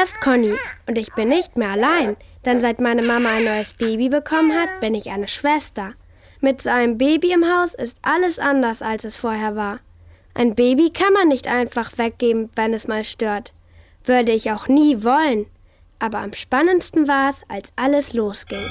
Hier ist Conny und ich bin nicht mehr allein, denn seit meine Mama ein neues Baby bekommen hat, bin ich eine Schwester. Mit so einem Baby im Haus ist alles anders, als es vorher war. Ein Baby kann man nicht einfach weggeben, wenn es mal stört. Würde ich auch nie wollen. Aber am spannendsten war es, als alles losging.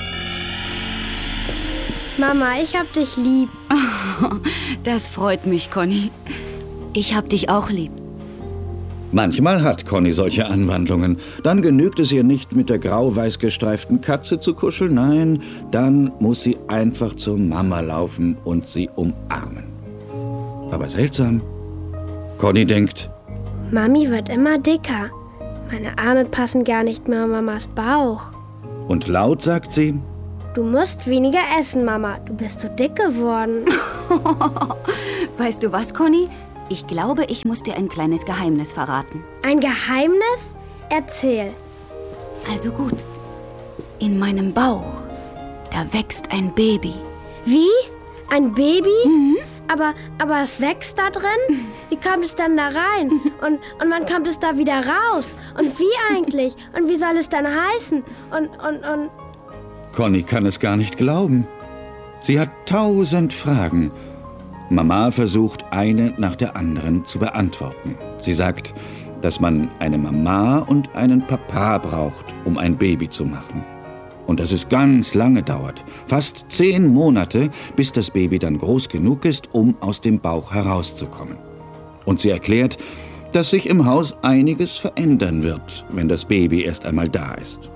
Mama, ich hab dich lieb. Oh, das freut mich, Conny. Ich hab dich auch lieb. Manchmal hat Conny solche Anwandlungen. Dann genügt es ihr nicht, mit der grau-weiß gestreiften Katze zu kuscheln. Nein, dann muss sie einfach zur Mama laufen und sie umarmen. Aber seltsam. Conny denkt: Mami wird immer dicker. Meine Arme passen gar nicht mehr in Mamas Bauch. Und laut sagt sie: Du musst weniger essen, Mama. Du bist so dick geworden. Weißt du was, Conny? Ich glaube, ich muss dir ein kleines Geheimnis verraten. Ein Geheimnis? Erzähl. Also gut. In meinem Bauch, da wächst ein Baby. Wie? Ein Baby? Mhm. Aber es wächst da drin? Wie kommt es dann da rein? Und wann kommt es da wieder raus? Und wie eigentlich? Und wie soll es dann heißen? Und... Conny kann es gar nicht glauben. Sie hat 1000 Fragen. Mama versucht, eine nach der anderen zu beantworten. Sie sagt, dass man eine Mama und einen Papa braucht, um ein Baby zu machen. Und dass es ganz lange dauert, fast 10 Monate, bis das Baby dann groß genug ist, um aus dem Bauch herauszukommen. Und sie erklärt, dass sich im Haus einiges verändern wird, wenn das Baby erst einmal da ist.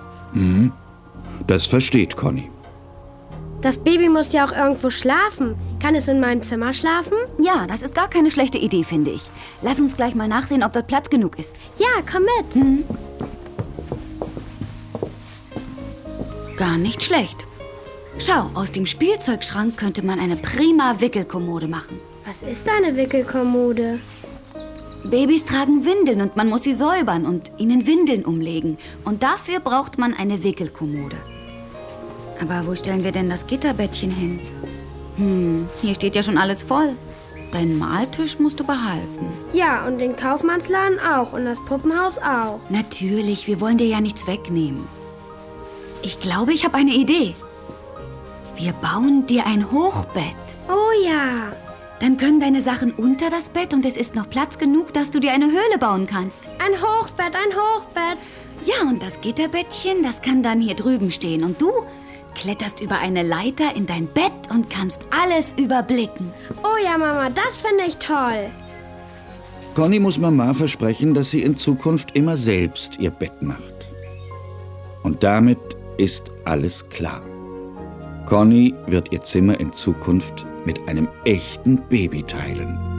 Das versteht Conny. Das Baby muss ja auch irgendwo schlafen. Kann es in meinem Zimmer schlafen? Ja, das ist gar keine schlechte Idee, finde ich. Lass uns gleich mal nachsehen, ob dort Platz genug ist. Ja, komm mit. Gar nicht schlecht. Schau, aus dem Spielzeugschrank könnte man eine prima Wickelkommode machen. Was ist eine Wickelkommode? Babys tragen Windeln und man muss sie säubern und ihnen Windeln umlegen. Und dafür braucht man eine Wickelkommode. Aber wo stellen wir denn das Gitterbettchen hin? Hier steht ja schon alles voll. Deinen Maltisch musst du behalten. Ja, und den Kaufmannsladen auch und das Puppenhaus auch. Natürlich, wir wollen dir ja nichts wegnehmen. Ich glaube, ich habe eine Idee. Wir bauen dir ein Hochbett. Oh ja. Dann können deine Sachen unter das Bett und es ist noch Platz genug, dass du dir eine Höhle bauen kannst. Ein Hochbett, ein Hochbett. Ja, und das Gitterbettchen, das kann dann hier drüben stehen. Und du kletterst über eine Leiter in dein Bett und kannst alles überblicken. Oh ja, Mama, das finde ich toll. Conny muss Mama versprechen, dass sie in Zukunft immer selbst ihr Bett macht. Und damit ist alles klar. Conny wird ihr Zimmer in Zukunft mit einem echten Baby teilen.